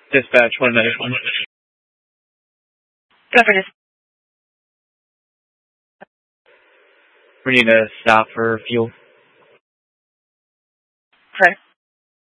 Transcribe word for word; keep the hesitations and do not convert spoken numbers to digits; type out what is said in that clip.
Dispatch, one minute. Governor. We need to stop for fuel. Okay.